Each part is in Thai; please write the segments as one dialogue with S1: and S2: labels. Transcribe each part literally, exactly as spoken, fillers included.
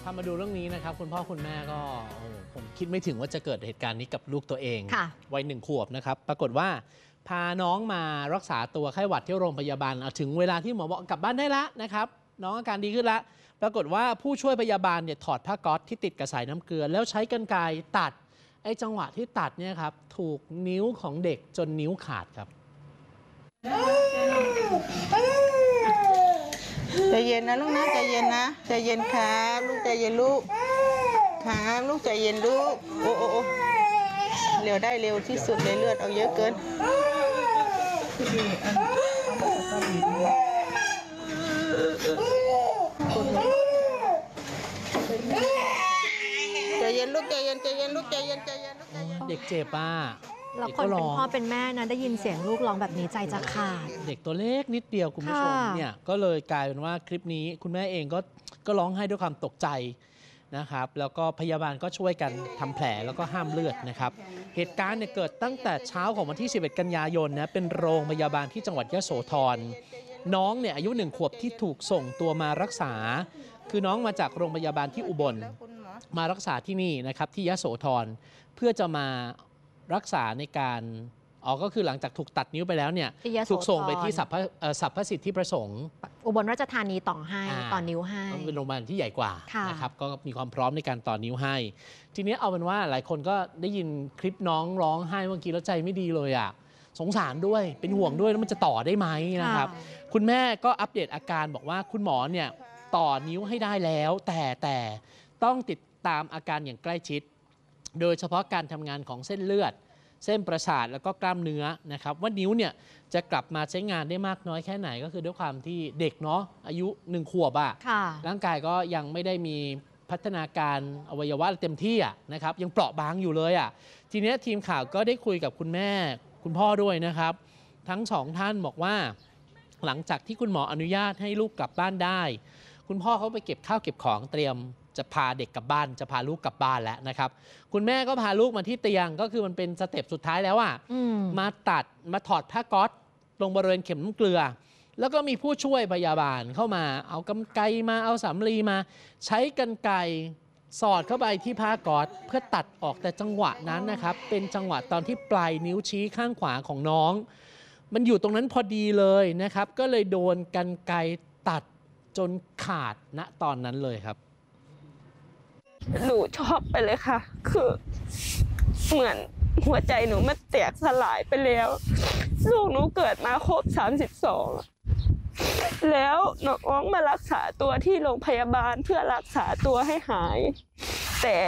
S1: ถ้ามาดูเรื่องนี้นะครับคุณพ่อคุณแม่ก็โอ้ผมคิดไม่ถึงว่าจะเกิดเหตุการณ์นี้กับลูกตัวเองวัยหนึ่งขวบนะครับปรากฏว่าพาน้องมารักษาตัวไข้หวัดที่โรงพยาบาลถึงเวลาที่หมอบอกกลับบ้านได้แล้วนะครับน้องอาการดีขึ้นแล้วปรากฏว่าผู้ช่วยพยาบาลเนี่ยถอดผ้าก๊อซที่ติดกับสายน้ำเกลือแล้วใช้กรรไกรตัดไอ้จังหวะที่ตัดเนี่ยครับถูกนิ้วของเด็กจนนิ้วขาดครับ
S2: ใจเย็นนะลูกนะใจเย็นนะใจเย็นครับลูกใจเย็นลูกครับลูกใจเย็นลูกโอ้โอ้เร็วได้เร็วที่สุดเลยเลือดเอาเยอะเกินใจเย็นลูกใจเย็นใจเย็นลูกใจเย็นใจเย็นลูกใจเย็น
S1: เด็กเจ็บป่ะ
S3: แล้วคนเป็นพ่อเป็นแม่นะได้ยินเสียงลูกร้องแบบนี้ใจจะขาด
S1: เด็กตัวเล็กนิดเดียวคุณผู้ชมเนี่ยก็เลยกลายเป็นว่าคลิปนี้คุณแม่เองก็ก็ร้องไห้ด้วยความตกใจนะครับแล้วก็พยาบาลก็ช่วยกันทำแผลแล้วก็ห้ามเลือดนะครับเหตุการณ์เนี่ยเกิดตั้งแต่เช้าของวันที่สิบเอ็ดกันยายนนะเป็นโรงพยาบาลที่จังหวัดยโสธรน้องเนี่ยอายุหนึ่งขวบที่ถูกส่งตัวมารักษาคือน้องมาจากโรงพยาบาลที่อุบลมารักษาที่นี่นะครับที่ยโสธรเพื่อจะมารักษาในการอ๋อก็คือหลังจากถูกตัดนิ้วไปแล้วเนี่ยถูกส่งไปที่สัพพสัพพสิทธิประสงค์
S3: อุบลราชธานีต่อให้ต่อนิ้วให้
S1: เป็นโรงพยาบาลที่ใหญ่กว่านะครับก็มีความพร้อมในการต่อนิ้วให้ทีนี้เอาเป็นว่าหลายคนก็ได้ยินคลิปน้องร้องไห้เมื่อกี้แล้วใจไม่ดีเลยอ่ะสงสารด้วยเป็นห่วงด้วยแล้วมันจะต่อได้ไหมนะครับคุณแม่ก็อัปเดตอาการบอกว่าคุณหมอเนี่ยต่อนิ้วให้ได้แล้วแต่แต่ต้องติดตามอาการอย่างใกล้ชิดโดยเฉพาะการทำงานของเส้นเลือดเส้นประสาทแล้วก็กล้ามเนื้อนะครับว่านิ้วเนี่ยจะกลับมาใช้งานได้มากน้อยแค่ไหนก็คือด้วยความที่เด็กเนาะอายุหนึ่งขวบอะร่างกายก็ยังไม่ได้มีพัฒนาการอวัยวะเต็มที่อะนะครับยังเปราะบางอยู่เลยอะทีนี้ทีมข่าวก็ได้คุยกับคุณแม่คุณพ่อด้วยนะครับทั้งสองท่านบอกว่าหลังจากที่คุณหมออนุญาตให้ลูกกลับบ้านได้คุณพ่อเขาไปเก็บข้าวเก็บของเตรียมจะพาเด็กกลับบ้านจะพาลูกกลับบ้านแล้วนะครับคุณแม่ก็พาลูกมาที่เตียงก็คือมันเป็นสเต็ปสุดท้ายแล้วอ่ะมาตัดมาถอดผ้าก๊อซตรงบริเวณเข็มน้ำเกลือแล้วก็มีผู้ช่วยพยาบาลเข้ามาเอากรรไกรมาเอาสำลีมาใช้กรรไกรสอดเข้าไปที่ผ้าก๊อซเพื่อตัดออกแต่จังหวะนั้นนะครับเป็นจังหวะตอนที่ปลายนิ้วชี้ข้างขวาของน้องมันอยู่ตรงนั้นพอดีเลยนะครับก็เลยโดนกรรไกรตัดจนขาดณตอนนั้นเลยครับ
S4: หนูช็อกไปเลยค่ะคือเหมือนหัวใจหนูมันแตกสลายไปแล้วลูกหนูเกิดมาครบสามสิบสองแล้วน้องมารักษาตัวที่โรงพยาบาลเพื่อรักษาตัวให้หายแต่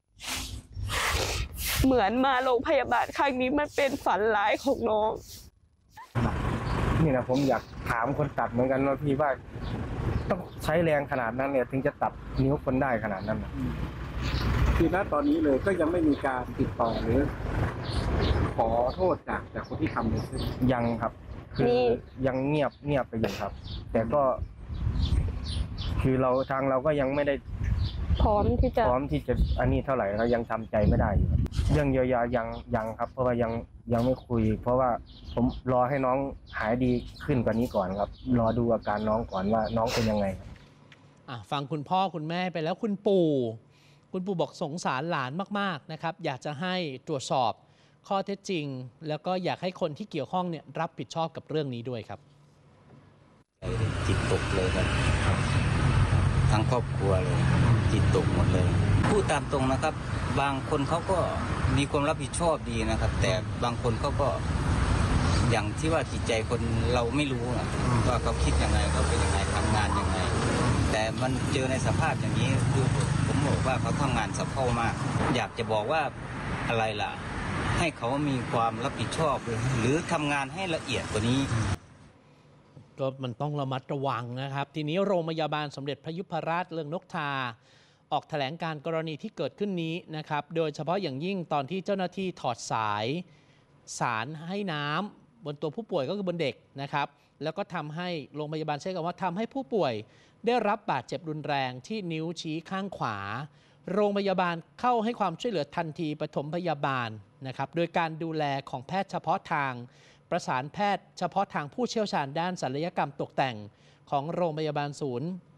S4: เหมือนมาโรงพยาบาลครั้งนี้มันเป็นฝันร้ายของน้อง
S5: นี่นะผมอยากถามคนตัดเหมือนกันว่าพี่ว่าต้องใช้แรงขนาดนั้นเนี่ยถึงจะตัดนิ้วคนได้ขนาดนั้น
S6: คือณตอนนี้เลยก็ยังไม่มีการติดต่อหรือขอโทษจากจากคนที่ทำเลยใช่ไหม
S5: ยังครับคือยังเงียบเงียบไปอยู่ครับแต่ก็คือเราทางเราก็ยังไม่ได้
S4: พร้อมที่จะ
S5: พร้อมที่จะอันนี้เท่าไหร่เรายังทำใจไม่ได้อยู่ครับเรื่องเยียวยายังยังครับเพราะว่ายังยังไม่คุยเพราะว่าผมรอให้น้องหายดีขึ้นกว่านี้ก่อนครับรอดูอาการน้องก่อนว่าน้องเป็นยังไง
S1: อ่ะฟังคุณพ่อคุณแม่ไปแล้วคุณปู่คุณปู่บอกสงสารหลานมากๆนะครับอยากจะให้ตรวจสอบข้อเท็จจริงแล้วก็อยากให้คนที่เกี่ยวข้องเนี่ยรับผิดชอบกับเรื่องนี้ด้วยครับ
S7: จิตตกเลยครับทั้งครอบครัวเลยจิตตกหมดเลยพูดตามตรงนะครับบางคนเขาก็มีความรับผิดชอบดีนะครับแต่บางคนเขาก็อย่างที่ว่าจิตใจคนเราไม่รู้ว่าเขาคิดยังไงเขาเป็นยังไงทำงานยังไงแต่มันเจอในสภาพอย่างนี้คือผมบอกว่าเขาทำงานสะเพร่ามากอยากจะบอกว่าอะไรล่ะให้เขามีความรับผิดชอบหรือทำงานให้ละเอียดกว่านี้
S1: ก็มันต้องระมัดระวังนะครับทีนี้โรงพยาบาลสมเด็จพระยุพราชเรืองนกทาออกแถลงการกรณีที่เกิดขึ้นนี้นะครับโดยเฉพาะอย่างยิ่งตอนที่เจ้าหน้าที่ถอดสายสารให้น้ำบนตัวผู้ป่วยก็คือบนเด็กนะครับแล้วก็ทำให้โรงพยาบาลใช้คำว่าทำให้ผู้ป่วยได้รับบาดเจ็บรุนแรงที่นิ้วชี้ข้างขวาโรงพยาบาลเข้าให้ความช่วยเหลือทันทีปฐมพยาบาลนะครับโดยการดูแลของแพทย์เฉพาะทางประสานแพทย์เฉพาะทางผู้เชี่ยวชาญด้านศัลยกรรมตกแต่งของโรงพยาบาลศูนย์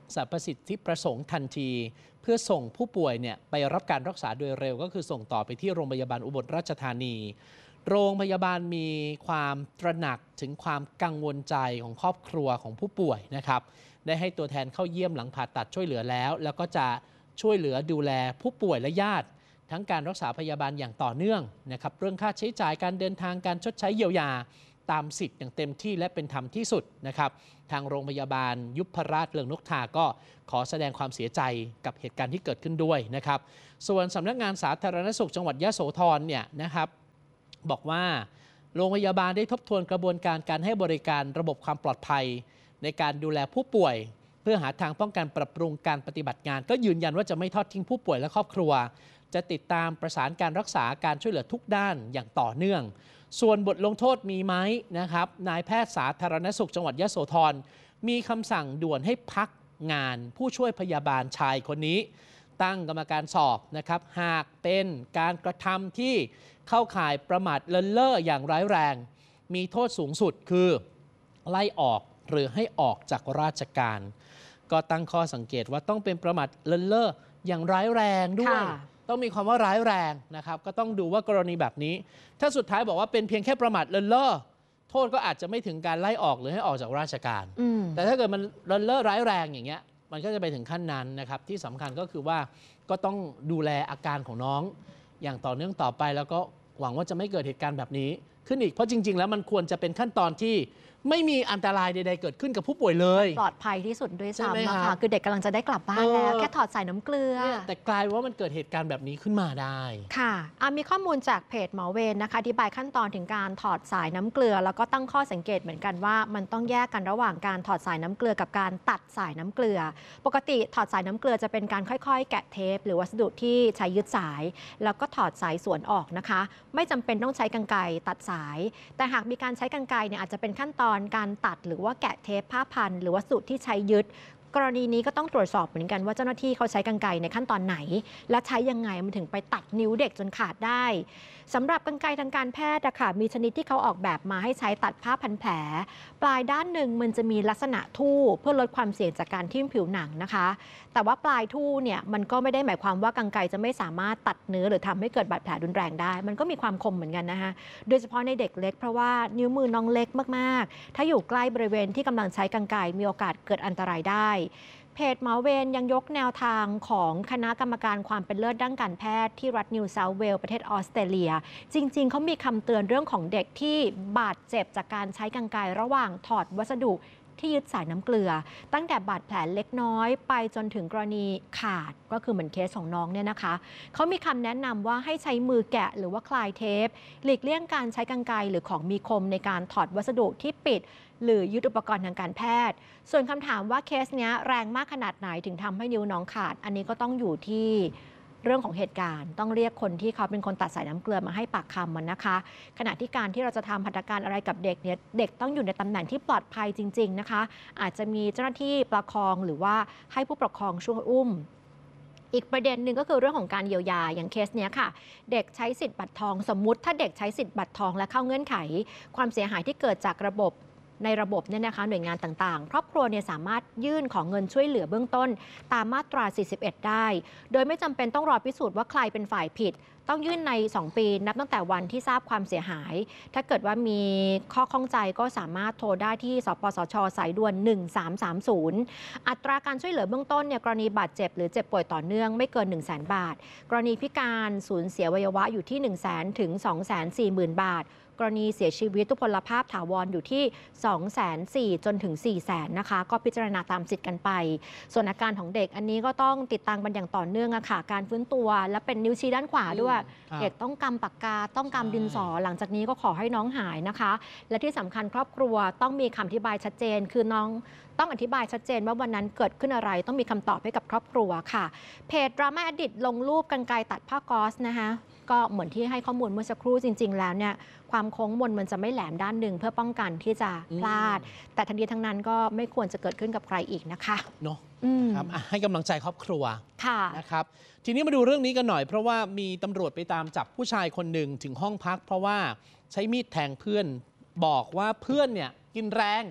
S1: สรรพสิทธิประสงค์ทันที เพื่อส่งผู้ป่วยเนี่ยไปรับการรักษาโดยเร็วก็คือส่งต่อไปที่โรงพยาบาลอุบลราชธานี โรงพยาบาลมีความตระหนักถึงความกังวลใจของครอบครัวของผู้ป่วยนะครับได้ให้ตัวแทนเข้าเยี่ยมหลังผ่าตัดช่วยเหลือแล้ว แล้วก็จะช่วยเหลือดูแลผู้ป่วยและญาติทั้งการรักษาพยาบาลอย่างต่อเนื่องนะครับเรื่องค่าใช้จ่ายการเดินทางการชดใช้เยียวยาตามสิทธิ์อย่างเต็มที่และเป็นธรรมที่สุดนะครับทางโรงพยาบาลยุพราชเรืองนกทาก็ขอแสดงความเสียใจกับเหตุการณ์ที่เกิดขึ้นด้วยนะครับส่วนสำนักงานสาธารณสุขจังหวัดยโสธรเนี่ยนะครับบอกว่าโรงพยาบาลได้ทบทวนกระบวนการการให้บริการระบบความปลอดภัยในการดูแลผู้ป่วยเพื่อหาทางป้องกันปรับปรุงการปฏิบัติงานก็ยืนยันว่าจะไม่ทอดทิ้งผู้ป่วยและครอบครัวจะติดตามประสานการรักษาการช่วยเหลือทุกด้านอย่างต่อเนื่องส่วนบทลงโทษมีไหมนะครับนายแพทย์สาธารณสุขจังหวัดยโสธรมีคำสั่งด่วนให้พักงานผู้ช่วยพยาบาลชายคนนี้ตั้งกรรมการสอบนะครับหากเป็นการกระทำที่เข้าข่ายประมาทเลินเล่ออย่างร้ายแรงมีโทษสูงสุดคือไล่ออกหรือให้ออกจากราชการก็ตั้งข้อสังเกตว่าต้องเป็นประมาทเลินเล่ออย่างร้ายแรงด้วยต้องมีความว่าร้ายแรงนะครับก็ต้องดูว่ากรณีแบบนี้ถ้าสุดท้ายบอกว่าเป็นเพียงแค่ประมาทเลินเล่อโทษก็อาจจะไม่ถึงการไล่ออกหรือให้ออกจากราชการแต่ถ้าเกิดมันเลินเล่อร้ายแรงอย่างเงี้ยมันก็จะไปถึงขั้นนั้นนะครับที่สำคัญก็คือว่าก็ต้องดูแลอาการของน้องอย่างต่อเนื่องต่อไปแล้วก็หวังว่าจะไม่เกิดเหตุการณ์แบบนี้ขึ้นอีกเพราะจริงๆแล้วมันควรจะเป็นขั้นตอนที่ไม่มีอันตรายใดๆเกิดขึ้นกับผู้ป่วยเลย
S3: ปลอดภัยที่สุดด้วยซ้ำนะคะคือเด็กกำลังจะได้กลับบ้านแล้วแค่ถอดสายน้ำเกลือ
S1: แต่กลายว่ามันเกิดเหตุการณ์แบบนี้ขึ้นมาได้
S3: ค่ะมีข้อมูลจากเพจหมอเวรนะคะอธิบายขั้นตอนถึงการถอดสายน้ำเกลือแล้วก็ตั้งข้อสังเกตเหมือนกันว่ามันต้องแยกกันระหว่างการถอดสายน้ำเกลือกับการตัดสายน้ำเกลือปกติถอดสายน้ำเกลือจะเป็นการค่อยๆแกะเทปหรือวัสดุที่ใช้ยึดสายแล้วก็ถอดสายส่วนออกนะคะไม่จำเป็นต้องใช้กรรไกรตัดสายแต่หากมีการใช้กรรไกรเนี่ยอาจจะเป็นขั้นตอนการตัดหรือว่าแกะเทปผ้าพันหรือวัสดุที่ใช้ยึดกรณีนี้ก็ต้องตรวจสอบเหมือนกันว่าเจ้าหน้าที่เขาใช้กรรไกรในขั้นตอนไหนและใช้ยังไงมันถึงไปตัดนิ้วเด็กจนขาดได้สำหรับกรรไกรทางการแพทย์ค่ะมีชนิดที่เขาออกแบบมาให้ใช้ตัดผ้าพันแผลปลายด้านหนึ่งมันจะมีลักษณะทู่เพื่อลดความเสี่ยงจากการทิ่มผิวหนังนะคะแต่ว่าปลายทู่เนี่ยมันก็ไม่ได้หมายความว่ากรรไกรจะไม่สามารถตัดเนื้อหรือทำให้เกิดบาดแผลรุนแรงได้มันก็มีความคมเหมือนกันนะคะโดยเฉพาะในเด็กเล็กเพราะว่านิ้วมือน้องเล็กมากๆถ้าอยู่ใกล้บริเวณที่กำลังใช้กรรไกรมีโอกาสเกิดอันตรายได้เพจหมอเวรยังยกแนวทางของคณะกรรมการความเป็นเลิศด้านการแพทย์ที่รัฐนิวเซาท์เวลส์ประเทศออสเตรเลียจริงๆเขามีคำเตือนเรื่องของเด็กที่บาดเจ็บจากการใช้กรรไกรระหว่างถอดวัสดุที่ยึดสายน้ำเกลือตั้งแต่บาดแผลเล็กน้อยไปจนถึงกรณีขาดก็คือเหมือนเคสของน้องเนี่ยนะคะเขามีคำแนะนำว่าให้ใช้มือแกะหรือว่าคลายเทปหลีกเลี่ยงการใช้กรรไกรหรือของมีคมในการถอดวัสดุที่ปิดหรือยึดอุปกรณ์ทางการแพทย์ส่วนคำถามว่าเคสเนี้ยแรงมากขนาดไหนถึงทำให้นิ้วน้องขาดอันนี้ก็ต้องอยู่ที่เรื่องของเหตุการณ์ต้องเรียกคนที่เขาเป็นคนตัดสายน้ำเกลือมาให้ปากคำมันนะคะขณะที่การที่เราจะทำหัตถการอะไรกับเด็กเนี่ยเด็กต้องอยู่ในตำแหน่งที่ปลอดภัยจริงๆนะคะอาจจะมีเจ้าหน้าที่ประคองหรือว่าให้ผู้ปกครองช่วยอุ้มอีกประเด็นหนึ่งก็คือเรื่องของการเยียวยาอย่างเคสเนี้ยค่ะเด็กใช้สิทธิ์บัตรทองสมมุติถ้าเด็กใช้สิทธิ์บัตรทองและเข้าเงื่อนไขความเสียหายที่เกิดจากระบบในระบบเนี่ยนะคะหน่วยงานต่างๆครอบครัวเนี่ยสามารถยื่นของเงินช่วยเหลือเบื้องต้นตามมาตราสี่สิบเอ็ดได้โดยไม่จำเป็นต้องรอพิสูจน์ว่าใครเป็นฝ่ายผิดต้องยื่นในสองปีนับตั้งแต่วันที่ทราบความเสียหายถ้าเกิดว่ามีข้อข้องใจก็สามารถโทรได้ที่สปสช.สายด่วนหนึ่งสามสามศูนย์อัตราการช่วยเหลือเบื้องต้นเนี่ยกรณีบาดเจ็บหรือเจ็บป่วยต่อเนื่องไม่เกิน หนึ่งแสน บาทกรณีพิการสูญเสียอวัยวะอยู่ที่ หนึ่งแสน ถึง สองแสนสี่หมื่น บาทกรณีเสียชีวิตทุพพลภาพถาวรอยู่ที่ สองแสนสี่หมื่น จนถึง สี่แสน นะคะก็พิจารณาตามสิทธิ์กันไปส่วนอาการของเด็กอันนี้ก็ต้องติดตามกันอย่างต่อเนื่องอะค่ะการฟื้นตัวและเป็นนิ้วชี้ด้านขวาด้วยเด็กต้องกำปากกาต้องกำดินสอหลังจากนี้ก็ขอให้น้องหายนะคะและที่สำคัญครอบครัวต้องมีคำอธิบายชัดเจนคือน้องต้องอธิบายชัดเจนว่าวันนั้นเกิดขึ้นอะไรต้องมีคำตอบให้กับครอบครัวค่ะเพจดราม่าอดิตลงรูปกรรไกรตัดผ้าก๊อซนะคะก็เหมือนที่ให้ข้อมูลเมื่อสักครู่จริงๆแล้วเนี่ยความโค้งมนมันจะไม่แหลมด้านหนึ่งเพื่อป้องกันที่จะพลาดแต่ทันทีทั้งนั้นก็ไม่ควรจะเกิดขึ้นกับใครอีกนะคะ
S1: เนาะครับให้กำลังใจครอบครัว
S3: ค่ะ
S1: นะครับทีนี้มาดูเรื่องนี้กันหน่อยเพราะว่ามีตำรวจไปตามจับผู้ชายคนหนึ่งถึงห้องพักเพราะว่าใช้มีดแทงเพื่อนบอกว่าเพื่อนเนี่ยกินแรง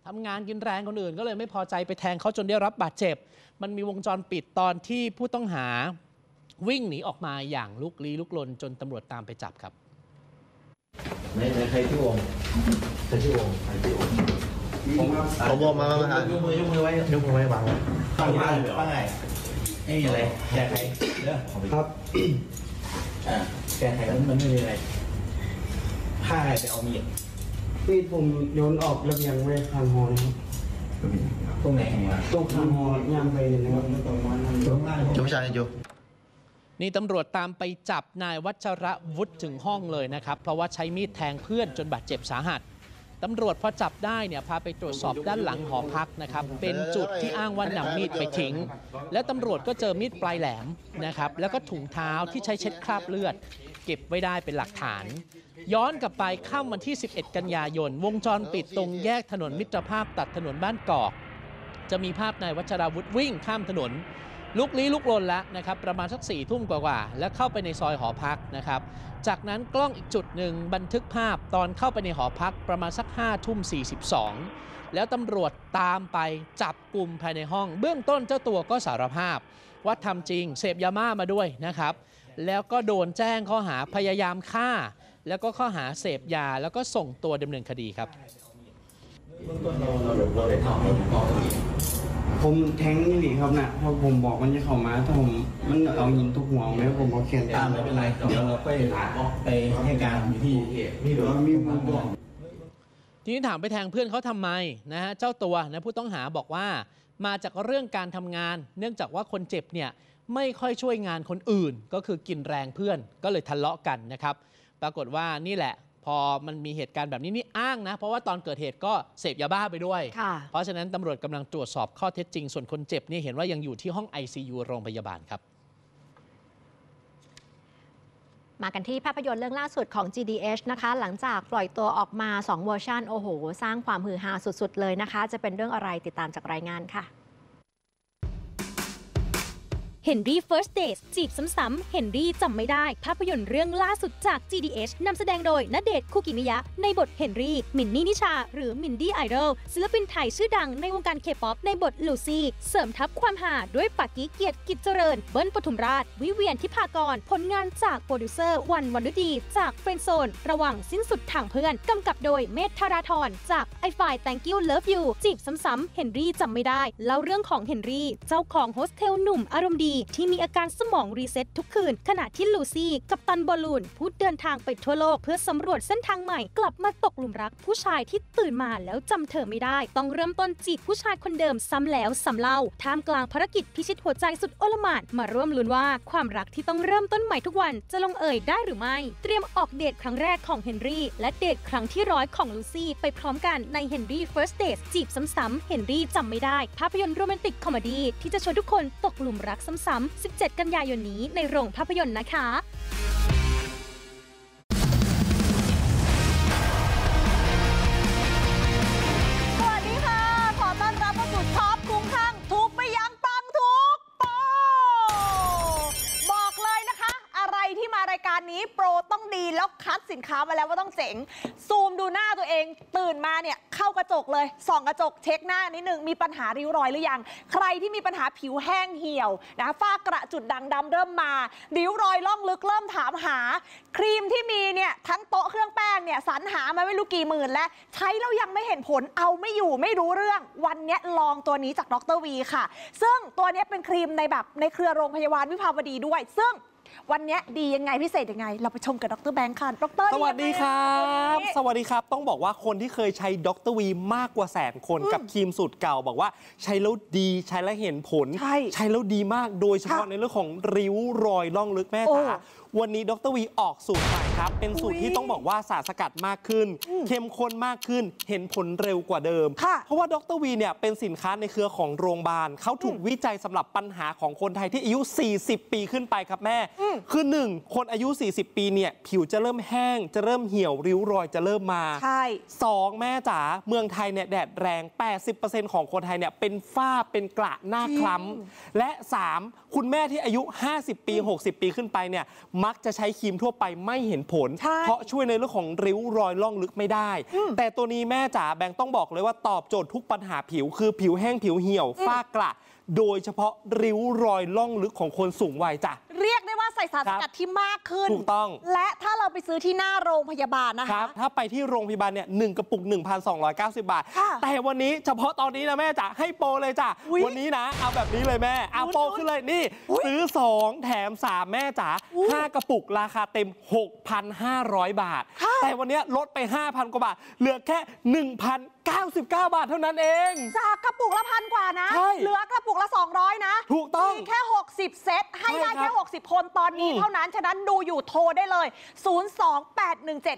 S1: ทำงานกินแรงคนอื่นก็เลยไม่พอใจไปแทงเขาจนได้รับบาดเจ็บมันมีวงจรปิดตอนที่ผู้ต้องหาวิ่งหนีออกมาอย่างลุกลี้ลุกลนจนตำรวจตามไปจับครับ
S8: ในในใครที่วงใครที่วงใครที่วงผมผมบอกมาแล้วนะยกมือยกมือไว้ยกมือไว้วางไว้ตั้งไงตั้งไงไม่มีอะไรแก้ไขเด้อครับอ่าแก้ไขมันมันไม่มีอะไรฆ่าไงไปเอามีด
S9: มีดผมโยนออกแล้วยังไม่คานหอนะครับ
S8: ตรงไหน
S9: ตรงคานหอย่างไปเลยนะครับตรงนั้นตรงล่าง
S8: จุ๊บชายจุ๊บ
S1: นี่ตำรวจตามไปจับนายวัชระวุฒิถึงห้องเลยนะครับเพราะว่าใช้มีดแทงเพื่อนจนบาดเจ็บสาหัสตำรวจพอจับได้เนี่ยพาไปตรวจสอบด้านหลังหอพักนะครับเป็นจุดที่อ้างว่านำมีดไปทิ้งและตำรวจก็เจอมีดปลายแหลมนะครับแล้วก็ถุงเท้าที่ใช้เช็ดคราบเลือดเก็บไว้ได้เป็นหลักฐานย้อนกลับไปค่ำวันที่สิบเอ็ดกันยายนวงจรปิดตรงแยกถนนมิตรภาพตัดถนนบ้านกอกจะมีภาพนายวัชราวุฒิวิ่งข้ามถนนลุกลี้ลุกลนแล้วนะครับประมาณสักสี่ทุ่มกว่าๆแล้วเข้าไปในซอยหอพักนะครับจากนั้นกล้องอีกจุดหนึ่งบันทึกภาพตอนเข้าไปในหอพักประมาณสักห้าทุ่มสี่สิบสองแล้วตำรวจตามไปจับกลุ่มภายในห้องเบื้องต้นเจ้าตัวก็สารภาพว่าทำจริงเสพยาม่ามาด้วยนะครับแล้วก็โดนแจ้งข้อหาพยายามฆ่าแล้วก็ข้อหาเสพยาแล้วก็ส่งตัวดำเนินคดีครับ
S9: ผมแทงนี่หลีครับนะเพราะผมบอกมันจะเข้ามาถ้าผมมันเอาหินทุกหัวไหมผมบอกแขนตามไม่เป็นไรเดี๋ยวเราไปไปให้การอยู่ที่นี่เดี๋ยวมีมุมมอง
S1: ทีนี้ถามไปแทงเพื่อนเขาทำไมนะฮะเจ้าตัวนะผู้ต้องหาบอกว่ามาจากเรื่องการทำงานเนื่องจากว่าคนเจ็บเนี่ยไม่ค่อยช่วยงานคนอื่นก็คือกินแรงเพื่อนก็เลยทะเลาะกันนะครับปรากฏว่านี่แหละพอมันมีเหตุการณ์แบบนี้นี่อ้างนะเพราะว่าตอนเกิดเหตุก็เสพยาบ้าไปด้วยเพราะฉะนั้นตำรวจกำลังตรวจสอบข้อเท็จจริงส่วนคนเจ็บนี่เห็นว่ายังอยู่ที่ห้อง ไอ ซี ยู โรงพยาบาลครับ
S3: มากันที่ภาพยนตร์เรื่องล่าสุดของ จี ดี เอช นะคะหลังจากปล่อยตัวออกมาสองเวอร์ชันโอ้โหสร้างความฮือฮาสุดๆเลยนะคะจะเป็นเรื่องอะไรติดตามจากรายงานค่ะ
S10: เฮนรี่ First Dates จีบซ้ำๆเฮนรี่จำไม่ได้ภาพยนตร์เรื่องล่าสุดจาก จี ดี เอช นำแสดงโดยณเดชน์ คุกิมิยะในบทเฮนรี่มินนี่นิชาหรือมินดี้ไอดอลศิลปินไทยชื่อดังในวงการเคป๊อปในบทลูซี่เสริมทับความหาด้วยปากกี้เกียรติกิจเจริญเบิ้ลปทุมราชวิเวียนทิพากรผลงานจากโปรดิวเซอร์วันวันฤดีจากเฟรนด์โซนระหว่างสิ้นสุดทางเพื่อนกำกับโดยเมธธาราธรจากไอไฟ Thank You Love You จีบซ้ำๆเฮนรี่จำไม่ได้เล่าเรื่องของเฮนรี่เจ้าของโฮสเทลหนุ่มอารมณ์ดีที่มีอาการสมองรีเซ็ตทุกคืนขณะที่ลูซี่กัปตันบอลลูนผู้เดินทางไปทั่วโลกเพื่อสำรวจเส้นทางใหม่กลับมาตกหลุมรักผู้ชายที่ตื่นมาแล้วจำเธอไม่ได้ต้องเริ่มต้นจีบผู้ชายคนเดิมซ้ำแล้วซ้ำเล่าท่ามกลางภารกิจพิชิตหัวใจสุดโอลหม่านมาร่วมลุ้นว่าความรักที่ต้องเริ่มต้นใหม่ทุกวันจะลงเอยได้หรือไม่เตรียมออกเดทครั้งแรกของเฮนรี่และเดทครั้งที่ร้อยของลูซี่ไปพร้อมกันใน Henry First Dates จีบซ้ำๆเฮนรี่จำไม่ได้ภาพยนตร์โรแมนติกคอมเมดี้ที่จะชวนทุกคนตกหลุมรักซ้ำๆสิบเจ็ดกันยายนนี้ในโรงภาพยนตร์นะคะ
S11: สวัสดีค่ะขอต้อนรับเข้าสู่ท็อปคุ้มข้างทุกไม่ยั้งปังทุกโปรบอกเลยนะคะอะไรที่มารายการนี้โปรต้องดีแล้วคัดสินค้ามาแล้วว่าต้องเจ๋งซูมดูหน้าตัวเองตื่นมาเนี่ยเข้ากระจกเลยส่องกระจกเช็คหน้านิดนึงมีปัญหาริ้วรอยหรือยังใครที่มีปัญหาผิวแห้งเหี่ยวนะฝ้ากระจุดด่างดำเริ่มมาริ้วรอยล่องลึกเริ่มถามหาครีมที่มีเนี่ยทั้งโต๊ะเครื่องแป้งเนี่ยสรรหามาไม่รู้กี่หมื่นแล้วใช้แล้วยังไม่เห็นผลเอาไม่อยู่ไม่รู้เรื่องวันนี้ลองตัวนี้จากดร.วีค่ะซึ่งตัวนี้เป็นครีมในแบบในเครือโรงพยาบาลวิภาวดีด้วยซึ่งวันนี้ดียังไงพิเศษยังไงเราไปชมกับดร.แบงค์ค่ะดร.
S12: สวัสดีครับสวัสดีครับต้องบอกว่าคนที่เคยใช้ดร.วีมากกว่าแสนคนกับครีมสูตรเก่าบอกว่าใช้แล้วดีใช้แล้วเห็นผลใช้ใช้แล้วดีมากโดยเฉพาะในเรื่องของริ้วรอยล่องลึกแม่จ๋าวันนี้ดร.วีออกสูตรใหม่ครับเป็นสูตรที่ต้องบอกว่าสารสกัดมากขึ้นเข้มข้นมากขึ้นเห็นผลเร็วกว่าเดิมเพราะว่าดร.วีเนี่ยเป็นสินค้าในเครือของโรงพยาบาลเขาถูกวิจัยสำหรับปัญหาของคนไทยที่อายุสี่สิบปีขึ้นไปครับแม่คือหนึ่งคนอายุ สี่สิบ ปีเนี่ยผิวจะเริ่มแห้งจะเริ่มเหี่ยวริ้วรอยจะเริ่มมา
S11: ใช่
S12: สองแม่จ๋าเมืองไทยเนี่ยแดดแรง แปดสิบเปอร์เซ็นต์ ของคนไทยเนี่ยเป็นฝ้าเป็นกระหน้าคล้ำและสามคุณแม่ที่อายุ ห้าสิบ ปี หกสิบ ปีขึ้นไปเนี่ยมักจะใช้ครีมทั่วไปไม่เห็นผล เพราะช่วยในเรื่องของริ้วรอยล่องลึกไม่ได้แต่ตัวนี้แม่จ๋าแบงค์ต้องบอกเลยว่าตอบโจทย์ทุกปัญหาผิวคือผิวแห้งผิวเหี่ยวฝ้ากระโดยเฉพาะริ้วรอยล่องลึกของคนสูงวัยจ้ะ
S11: เรียกได้ว่าใส่สารสกัดที่มากขึ้น
S12: ถูกต้อง
S11: และถ้าเราไปซื้อที่หน้าโรงพยาบาลนะคะ
S12: ครับถ้าไปที่โรงพยาบาลเนี่ยหนึ่งกระปุก หนึ่งพันสองร้อยเก้าสิบ บาทแต่วันนี้เฉพาะตอนนี้นะแม่จ๋าให้โปรเลยจ้ะวันนี้นะเอาแบบนี้เลยแม่เอาโปรขึ้นเลยนี่ซื้อสองแถมสามแม่จ๋าห้ากระปุกราคาเต็ม หกพันห้าร้อย บาทแต่วันนี้ลดไป ห้าพัน กว่าบาทเหลือแค่ หนึ่งพันเก้าสิบเก้า บาทเท่านั้นเอง
S11: จากกระปุกละพันกว่านะเหลือกระปุกละสองร้อยนะ
S12: ถูกต้อง
S11: มีแค่หกสิบเซตให้ได้แค่หกสิบคนตอนนี้เท่านั้นฉะนั้นดูอยู่โทรได้เลยศูนย์ สอง แปด หนึ่ง เจ็ด